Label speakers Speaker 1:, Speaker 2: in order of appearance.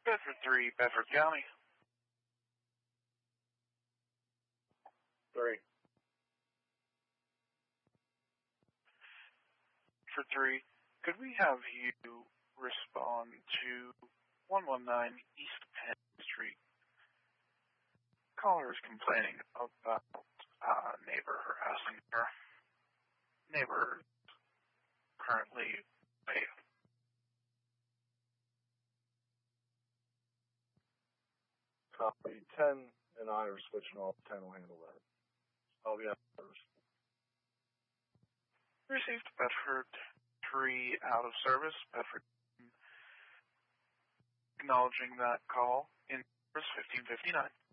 Speaker 1: Bedford 3, Bedford County.
Speaker 2: 3.
Speaker 1: Bedford 3, could we have you respond to 119 East Penn Street? Caller is complaining about neighbor harassing her. Neighbor currently away.
Speaker 2: Copy. 10 and I are switching off. 10 will handle that. I'll be out first.
Speaker 1: Received Bedford 3 out of service. Bedford acknowledging that call in 1559.